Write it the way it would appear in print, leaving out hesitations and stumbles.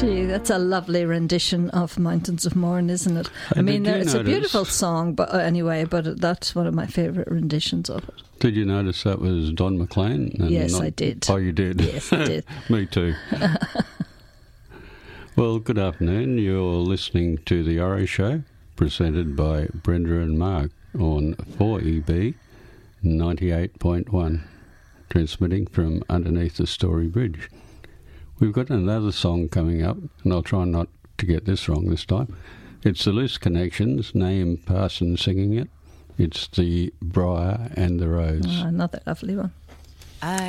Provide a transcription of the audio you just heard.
Gee, that's a lovely rendition of Mountains of Mourne, isn't it? I mean, it's a beautiful song, but but that's one of my favourite renditions of it. Did you notice that was Don McLean? Yes, I did. Oh, you did? Yes, I did. Me too. Well, good afternoon. You're listening to The Oro Show, presented by Brenda and Mark on 4EB 98.1, transmitting from underneath the Story Bridge. We've got another song coming up, and I'll try not to get this wrong this time. It's the Loose Connections, Naeem Parsons singing it. It's The Briar and the Rose. Oh, another lovely one.